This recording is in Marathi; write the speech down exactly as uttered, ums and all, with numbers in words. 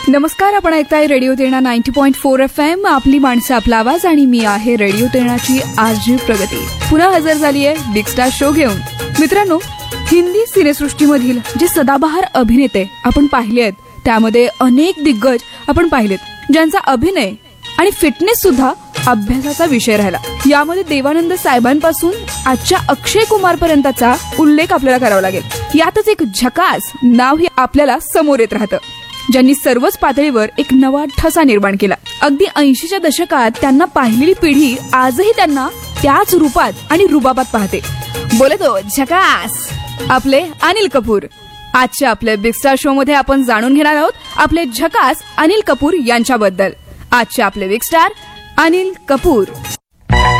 नमस्कार, आपण ऐकताय radio Terna ninety point four F M. आपली माणसं आपला आवाज आणि मी आहे रेडिओ तेरणाची आरजी प्रगती. पुन्हा हजर झाली आहे बिग स्टार शो घेऊन. मित्रांनो, हिंदी सिनेसृष्टीमधील जे सदाबहार अभिनेते आपण पाहिले आहेत त्यामध्ये अनेक दिग्गज आपण पाहिलेत ज्यांचा अभिनय आणि फिटनेस सुद्धा अभ्यासाचा विषय राहिला. यामध्ये देवानंद साहेबांपासून आजच्या अक्षय कुमार पर्यंतचा उल्लेख आपल्याला करावा लागेल. यातच एक झकास नाव हे आपल्याला समोर येत राहतं, ज्यांनी सर्वच पातळीवर एक नवा ठसा निर्माण केला. अगदी ऐंशीच्या दशकात त्यांना पाहिलेली पिढी आजही त्यांना त्याच रूपात आणि रुबाबात पाहते. बोले तो झकास आपले अनिल कपूर. आजच्या आपल्या बिग स्टार शो मध्ये आपण जाणून घेणार आहोत आपले झकास अनिल कपूर यांच्याबद्दल. आजचे आपले बिग स्टार अनिल कपूर.